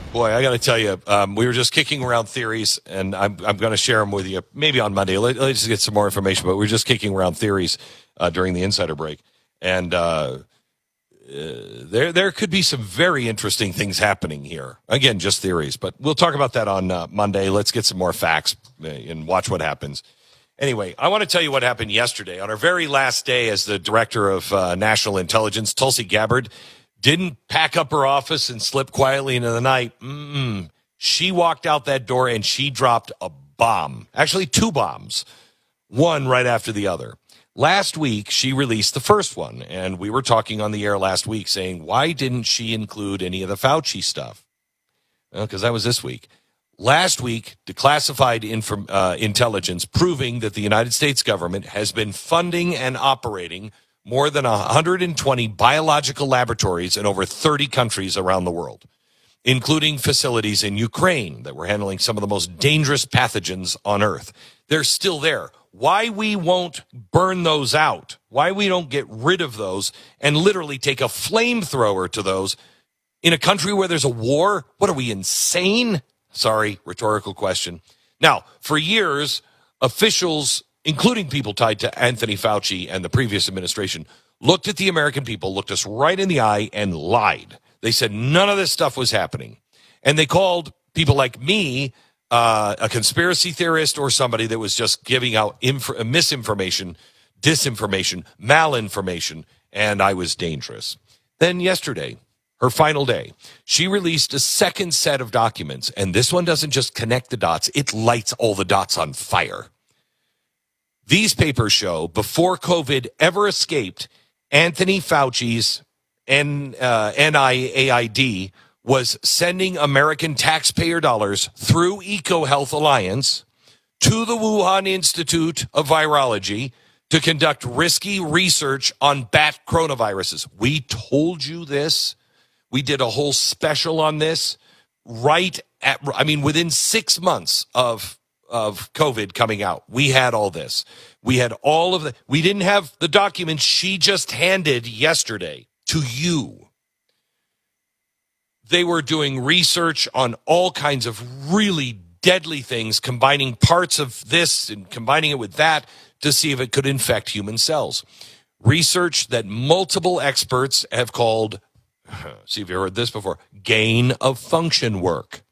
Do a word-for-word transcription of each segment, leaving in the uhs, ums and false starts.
Boy, I got to tell you, um, we were just kicking around theories, and I'm, I'm going to share them with you maybe on Monday. Let, let's get some more information, but we were just kicking around theories uh, during the insider break. And uh, uh, there there could be some very interesting things happening here. Again, just theories, but we'll talk about that on uh, Monday. Let's get some more facts and watch what happens. Anyway, I want to tell you what happened yesterday. On our very last day as the director of uh, national intelligence, Tulsi Gabbard didn't pack up her office and slip quietly into the night. Mm-mm. She walked out that door and she dropped a bomb. Actually, two bombs. One right after the other. Last week, she released the first one. And we were talking on the air last week saying, why didn't she include any of the Fauci stuff? Well, because that was this week. Last week, declassified inform- uh, intelligence proving that the United States government has been funding and operating more than one hundred twenty biological laboratories in over thirty countries around the world, including facilities in Ukraine that were handling some of the most dangerous pathogens on Earth. They're still there. Why we won't burn those out, why we don't get rid of those and literally take a flamethrower to those in a country where there's a war? What are we, insane? Sorry, rhetorical question. Now, for years, officials, including people tied to Anthony Fauci and the previous administration, looked at the American people, looked us right in the eye, and lied. They said none of this stuff was happening. And they called people like me uh, a conspiracy theorist or somebody that was just giving out inf- misinformation, disinformation, malinformation, and I was dangerous. Then yesterday, her final day, she released a second set of documents, and this one doesn't just connect the dots, it lights all the dots on fire. These papers show before COVID ever escaped, Anthony Fauci's N, uh, N I A I D was sending American taxpayer dollars through EcoHealth Alliance to the Wuhan Institute of Virology to conduct risky research on bat coronaviruses. We told you this. We did a whole special on this right at, I mean, within six months of of COVID coming out. We had all this. We had all of the, we didn't have the documents she just handed yesterday to you. They were doing research on all kinds of really deadly things, combining parts of this and combining it with that to see if it could infect human cells. Research that multiple experts have called, see if you heard this before, gain of function work.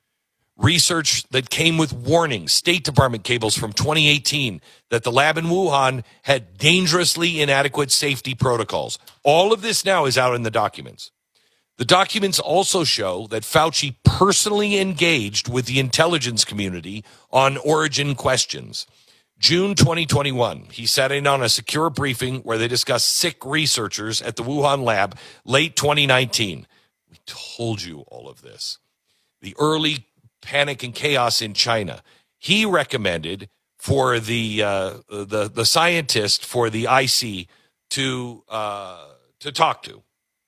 Research that came with warnings, State Department cables from twenty eighteen, that the lab in Wuhan had dangerously inadequate safety protocols. All of this now is out in the documents. The documents also show that Fauci personally engaged with the intelligence community on origin questions. June twenty twenty-one, he sat in on a secure briefing where they discussed sick researchers at the Wuhan lab. Late twenty nineteen. We told you all of this. The early panic and chaos in China. He recommended for the uh, the the scientist for the I C to uh, to talk to.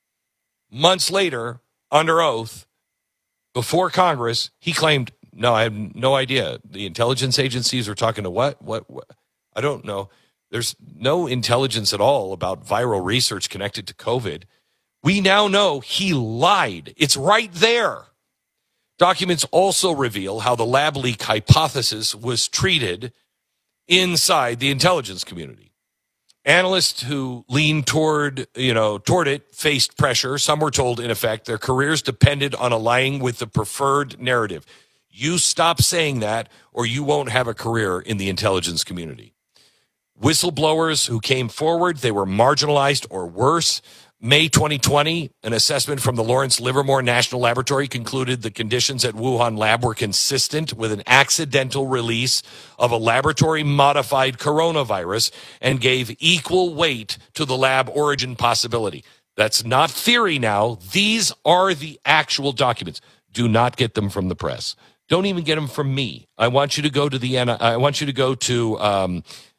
Months later, under oath, before Congress, he claimed, "No, I have no idea. The intelligence agencies are talking to what? What? What? I don't know. There's no intelligence at all about viral research connected to COVID." We now know he lied. It's right there. Documents also reveal how the lab leak hypothesis was treated inside the intelligence community. Analysts who leaned toward, you know, toward it faced pressure. Some were told, in effect, their careers depended on aligning with the preferred narrative. You stop saying that, or you won't have a career in the intelligence community. Whistleblowers who came forward, they were marginalized or worse. May twenty twenty, an assessment from the Lawrence Livermore National Laboratory concluded the conditions at Wuhan lab were consistent with an accidental release of a laboratory-modified coronavirus and gave equal weight to the lab origin possibility. That's not theory now. These are the actual documents. Do not get them from the press. Don't even get them from me. I want you to go to the I want you to go to um,